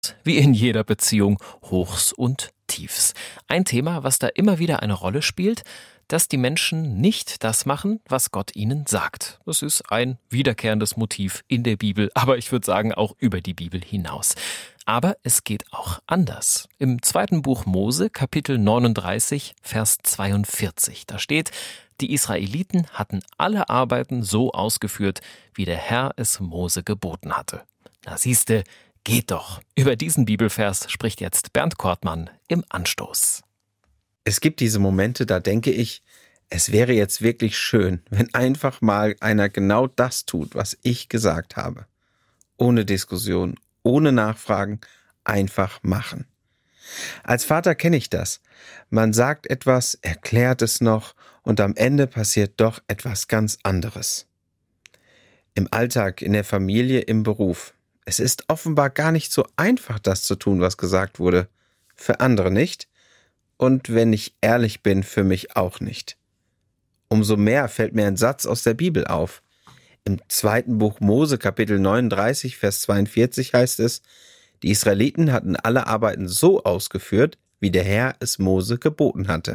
Wie in jeder Beziehung Hochs und Tiefs. Ein Thema, was da immer wieder eine Rolle spielt, dass die Menschen nicht das machen, was Gott ihnen sagt. Das ist ein wiederkehrendes Motiv in der Bibel, aber ich würde sagen auch über die Bibel hinaus. Aber es geht auch anders. Im 2. Buch Mose, Kapitel 39, Vers 42, da steht: Die Israeliten hatten alle Arbeiten so ausgeführt, wie der Herr es Mose geboten hatte. Na siehste, geht doch. Über diesen Bibelvers spricht jetzt Bernd Kortmann im Anstoß. Es gibt diese Momente, da denke ich, es wäre jetzt wirklich schön, wenn einfach mal einer genau das tut, was ich gesagt habe. Ohne Diskussion, ohne Nachfragen, einfach machen. Als Vater kenne ich das. Man sagt etwas, erklärt es noch und am Ende passiert doch etwas ganz anderes. Im Alltag, in der Familie, im Beruf. Es ist offenbar gar nicht so einfach, das zu tun, was gesagt wurde. Für andere nicht. Und wenn ich ehrlich bin, für mich auch nicht. Umso mehr fällt mir ein Satz aus der Bibel auf. Im 2. Buch Mose, Kapitel 39, Vers 42 heißt es: Die Israeliten hatten alle Arbeiten so ausgeführt, wie der Herr es Mose geboten hatte.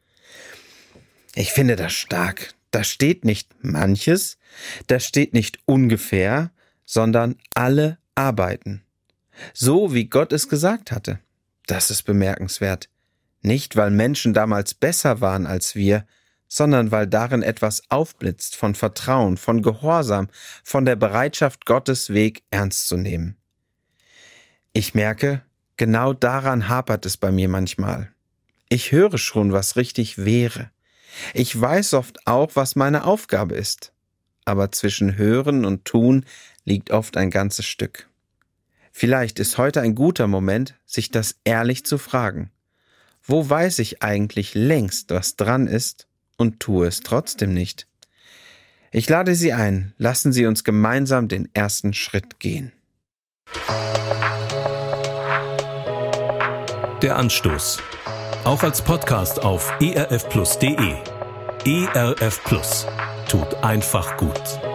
Ich finde das stark. Da steht nicht manches, da steht nicht ungefähr, sondern alle Arbeiten. So wie Gott es gesagt hatte. Das ist bemerkenswert. Nicht, weil Menschen damals besser waren als wir, sondern weil darin etwas aufblitzt von Vertrauen, von Gehorsam, von der Bereitschaft, Gottes Weg ernst zu nehmen. Ich merke, genau daran hapert es bei mir manchmal. Ich höre schon, was richtig wäre. Ich weiß oft auch, was meine Aufgabe ist. Aber zwischen Hören und Tun liegt oft ein ganzes Stück. Vielleicht ist heute ein guter Moment, sich das ehrlich zu fragen. Wo weiß ich eigentlich längst, was dran ist, und tue es trotzdem nicht? Ich lade Sie ein, lassen Sie uns gemeinsam den ersten Schritt gehen. Der Anstoß. Auch als Podcast auf erfplus.de. ERF Plus. Tut einfach gut.